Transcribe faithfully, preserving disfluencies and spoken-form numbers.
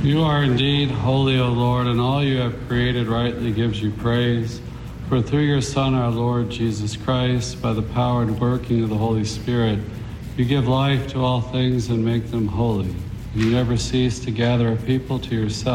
You are indeed holy, O Lord, and all you have created rightly gives you praise. For through your Son, our Lord Jesus Christ, by the power and working of the Holy Spirit, you give life to all things and make them holy. You never cease to gather a people to yourself